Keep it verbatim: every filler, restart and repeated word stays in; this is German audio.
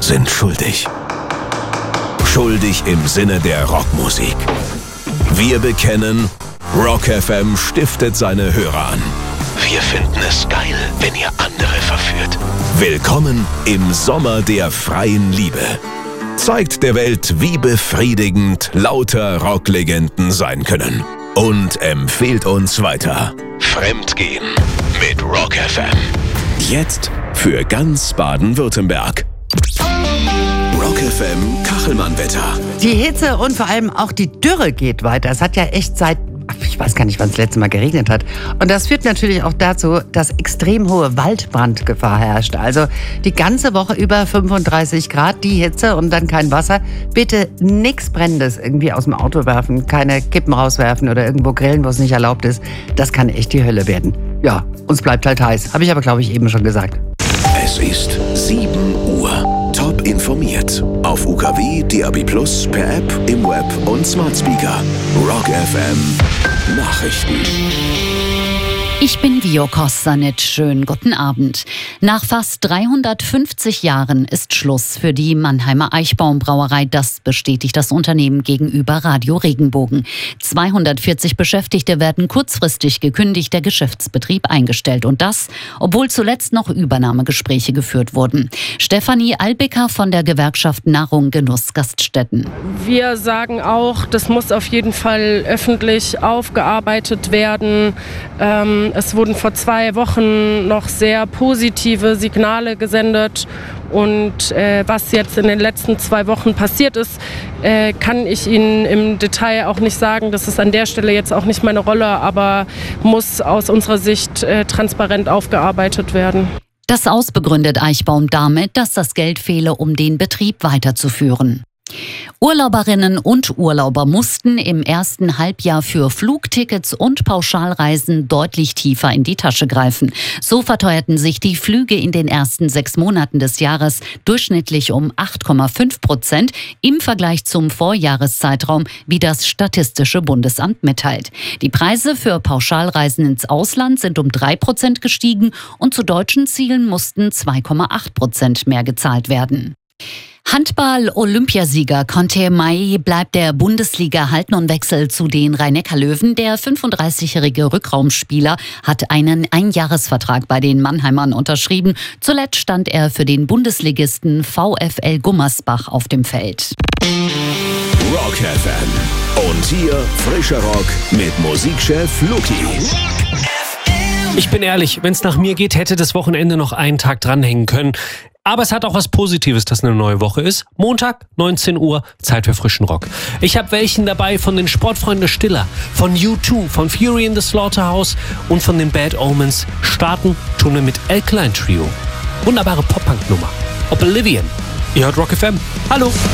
sind schuldig. Schuldig im Sinne der Rockmusik. Wir bekennen, Rock F M stiftet seine Hörer an. Wir finden es geil, wenn ihr andere verführt. Willkommen im Sommer der freien Liebe. Zeigt der Welt, wie befriedigend lauter Rocklegenden sein können. Und empfehlt uns weiter. Fremdgehen mit Rock F M. Jetzt für ganz Baden-Württemberg. Rock F M Kachelmann-Wetter. Die Hitze und vor allem auch die Dürre geht weiter. Es hat ja echt seit, ich weiß gar nicht, wann es das letzte Mal geregnet hat. Und das führt natürlich auch dazu, dass extrem hohe Waldbrandgefahr herrscht. Also die ganze Woche über fünfunddreißig Grad, die Hitze und dann kein Wasser. Bitte nichts Brennendes irgendwie aus dem Auto werfen, keine Kippen rauswerfen oder irgendwo grillen, wo es nicht erlaubt ist. Das kann echt die Hölle werden. Ja, uns bleibt halt heiß. Habe ich aber, glaube ich, eben schon gesagt. Es ist sieben Uhr. Top informiert. Auf U K W, D A B plus, per App, im Web und Smart Speaker. Rock F M Nachrichten. Ich bin Vio Kostanic. Schönen guten Abend. Nach fast dreihundertfünfzig Jahren ist Schluss für die Mannheimer Eichbaum-Brauerei. Das bestätigt das Unternehmen gegenüber Radio Regenbogen. zweihundertvierzig Beschäftigte werden kurzfristig gekündigt, der Geschäftsbetrieb eingestellt. Und das, obwohl zuletzt noch Übernahmegespräche geführt wurden. Stefanie Albecker von der Gewerkschaft Nahrung Genuss Gaststätten. Wir sagen auch, das muss auf jeden Fall öffentlich aufgearbeitet werden. Ähm, Es wurden vor zwei Wochen noch sehr positive Signale gesendet und äh, was jetzt in den letzten zwei Wochen passiert ist, äh, kann ich Ihnen im Detail auch nicht sagen. Das ist an der Stelle jetzt auch nicht meine Rolle, aber muss aus unserer Sicht äh, transparent aufgearbeitet werden. Das Aus begründet Eichbaum damit, dass das Geld fehle, um den Betrieb weiterzuführen. Urlauberinnen und Urlauber mussten im ersten Halbjahr für Flugtickets und Pauschalreisen deutlich tiefer in die Tasche greifen. So verteuerten sich die Flüge in den ersten sechs Monaten des Jahres durchschnittlich um acht Komma fünf Prozent im Vergleich zum Vorjahreszeitraum, wie das Statistische Bundesamt mitteilt. Die Preise für Pauschalreisen ins Ausland sind um drei Prozent gestiegen und zu deutschen Zielen mussten zwei Komma acht Prozent mehr gezahlt werden. Handball-Olympiasieger Conte Mai bleibt der Bundesliga erhalten und wechselt zu den Rhein-Neckar-Löwen. Der fünfunddreißigjährige Rückraumspieler hat einen Einjahresvertrag bei den Mannheimern unterschrieben. Zuletzt stand er für den Bundesligisten VfL Gummersbach auf dem Feld. Rock F M. Und hier frischer Rock mit Musikchef Luki. Ich bin ehrlich, wenn es nach mir geht, hätte das Wochenende noch einen Tag dranhängen können. Aber es hat auch was Positives, dass eine neue Woche ist. Montag, neunzehn Uhr, Zeit für frischen Rock. Ich habe welchen dabei von den Sportfreunden Stiller, von U zwei, von Fury in the Slaughterhouse und von den Bad Omens. Starten tun wir mit Alkaline Trio. Wunderbare Pop-Punk-Nummer. Oblivion. Ihr hört Rock F M. Hallo.